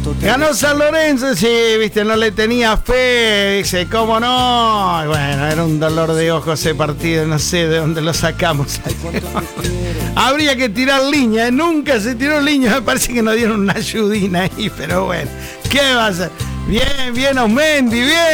Ganó San Lorenzo, sí, viste, no le tenía fe, dice, ¿cómo no? Bueno, era un dolor de ojos ese partido, no sé de dónde lo sacamos. Habría que tirar línea, nunca se tiró línea, me parece que nos dieron una ayudina ahí, pero bueno, ¿qué va a hacer? Bien, Osmendi, bien.